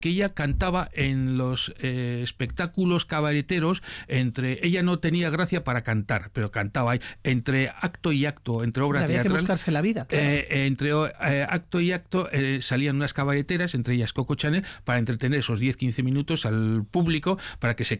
que ella cantaba en los espectáculos cabareteros. Ella no tenía gracia para cantar, pero cantaba entre acto y acto, entre obra Había teatral. Que buscarse la vida. Claro. Entre acto y acto salían unas cabareteras, entre ellas Coco Chanel, para entretener esos 10-15 minutos al público, para que se